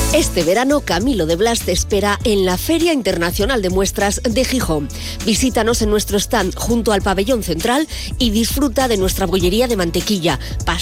Este verano, Camilo de Blas te espera en la Feria Internacional de Muestras de Gijón. Visítanos en nuestro stand junto al pabellón central y disfruta de nuestra bollería de mantequilla,